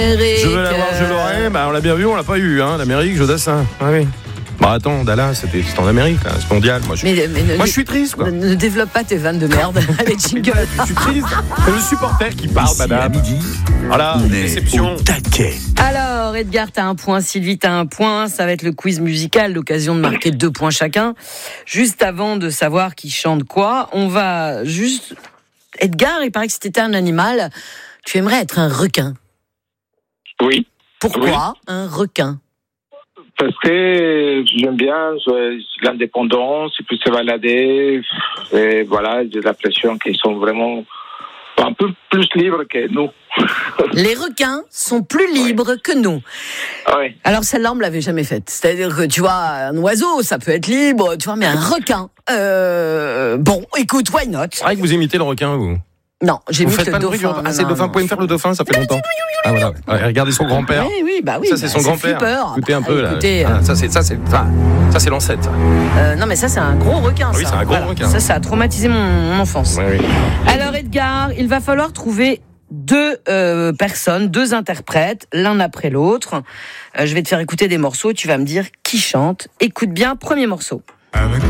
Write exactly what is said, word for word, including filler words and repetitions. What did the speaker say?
Je veux l'avoir, je l'aurai. Bah, on l'a bien vu, on l'a pas eu, hein. L'Amérique, Jodassin. Ah oui. Bah attends, Dallas, c'était, c'était en Amérique, là, c'est mondial. Moi, je, mais, mais ne, moi, je suis triste, quoi. Ne, ne développe pas tes vannes de merde avec jingle. Je suis triste. C'est le supporter qui parle, Ici, madame. à midi, voilà, on est déception. au taquet. Alors, Edgar, t'as un point, Sylvie, t'as un point. Ça va être le quiz musical, l'occasion de marquer deux points chacun. Juste avant de savoir qui chante quoi, on va juste... Edgar, il paraît que si t'étais un animal, tu aimerais être un requin. Oui. Pourquoi oui. un requin? Parce que j'aime bien l'indépendance, et puis se balader, et voilà, j'ai l'impression qu'ils sont vraiment un peu plus libres que nous. Les requins sont plus libres oui. que nous. Oui. Alors celle-là, on me l'avait jamais faite. C'est-à-dire que, tu vois, un oiseau, ça peut être libre, tu vois, mais un requin, euh, bon, écoute, why not? C'est vrai que vous imitez le requin, vous? Non, j'ai mis le dauphin. Ah, c'est le dauphin. Vous pouvez me faire le dauphin, ça fait longtemps. Ah voilà. Ouais, regardez son grand-père. Oui, oui, bah oui. Ça c'est bah, son c'est grand-père. Flipper. Écoutez un peu ah, écoutez, là. euh... Ah, ça c'est ça c'est ça, ça c'est l'ancêtre. Euh, non mais ça c'est un gros requin. Ah, oui, ça. c'est un gros voilà. requin. Ça, ça a traumatisé mon, mon enfance. Oui, oui. Alors Edgar, il va falloir trouver deux euh, personnes, deux interprètes, l'un après l'autre. Euh, je vais te faire écouter des morceaux. Tu vas me dire qui chante. Écoute bien, premier morceau. Avec